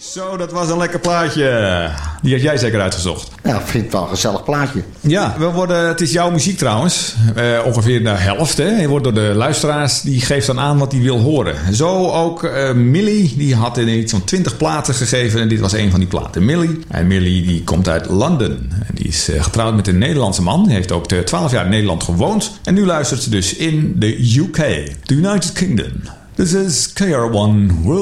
Zo, dat was een lekker plaatje. Die had jij zeker uitgezocht. Ja, ik vind het wel een gezellig plaatje. Ja, het is jouw muziek trouwens. Ongeveer de helft. Hè? Je wordt door de luisteraars, die geeft dan aan wat hij wil horen. Zo ook Millie, die had in iets van 20 platen gegeven. En dit was een van die platen. Millie die komt uit Londen. En die is getrouwd met een Nederlandse man. Die heeft ook 12 jaar in Nederland gewoond. En nu luistert ze dus in de UK. The United Kingdom. This is KR1 World.